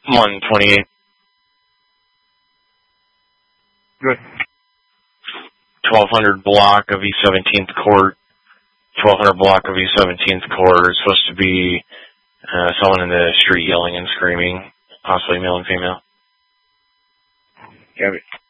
128. Good. 1200 block of East 17th Court. 1200 block of East 17th Court is supposed to be someone in the street yelling and screaming, possibly male and female. Got it.